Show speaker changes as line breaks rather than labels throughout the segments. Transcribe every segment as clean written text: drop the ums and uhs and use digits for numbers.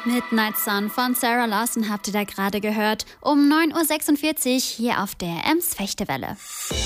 Midnight Sun von Sarah Lawson habt ihr da gerade gehört. Um 9.46 Uhr hier auf der Ems Fechtewelle.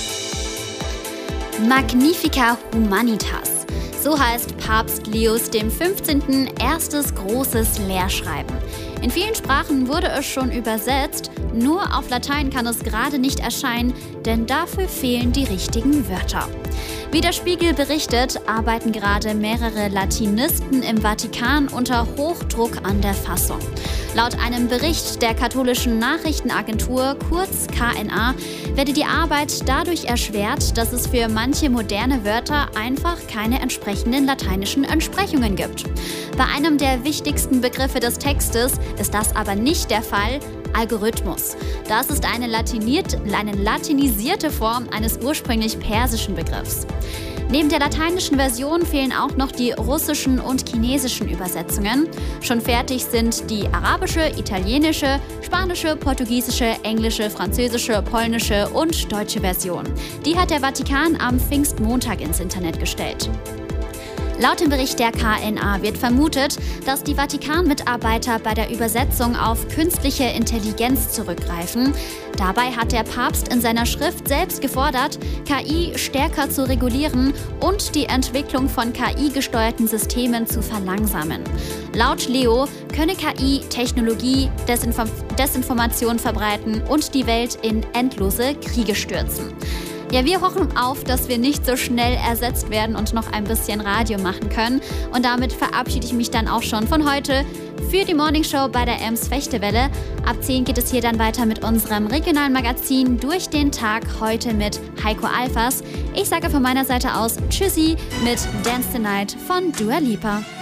Magnifica Humanitas. So heißt Papst Leos XV. Erstes großes Lehrschreiben. In vielen Sprachen wurde es schon übersetzt, nur auf Latein kann es gerade nicht erscheinen, denn dafür fehlen die richtigen Wörter. Wie der Spiegel berichtet, arbeiten gerade mehrere Latinisten im Vatikan unter Hochdruck an der Fassung. Laut einem Bericht der katholischen Nachrichtenagentur, kurz KNA, werde die Arbeit dadurch erschwert, dass es für manche moderne Wörter einfach keine entsprechenden lateinischen Entsprechungen gibt. Bei einem der wichtigsten Begriffe des Textes ist das aber nicht der Fall: Algorithmus. Das ist eine latinisierte Form eines ursprünglich persischen Begriffs. Neben der lateinischen Version fehlen auch noch die russischen und chinesischen Übersetzungen. Schon fertig sind die arabische, italienische, spanische, portugiesische, englische, französische, polnische und deutsche Version. Die hat der Vatikan am Pfingstmontag ins Internet gestellt. Laut dem Bericht der KNA wird vermutet, dass die Vatikan-Mitarbeiter bei der Übersetzung auf künstliche Intelligenz zurückgreifen. Dabei hat der Papst in seiner Schrift selbst gefordert, KI stärker zu regulieren und die Entwicklung von KI-gesteuerten Systemen zu verlangsamen. Laut Leo könne KI Technologie, Desinformation verbreiten und die Welt in endlose Kriege stürzen. Ja, wir hoffen auf, dass wir nicht so schnell ersetzt werden und noch ein bisschen Radio machen können. Und damit verabschiede ich mich dann auch schon von heute für die Morningshow bei der Ems Fechtewelle. Ab 10 geht es hier dann weiter mit unserem regionalen Magazin Durch den Tag, heute mit Heiko Alfas. Ich sage von meiner Seite aus Tschüssi mit Dance the Night von Dua Lipa.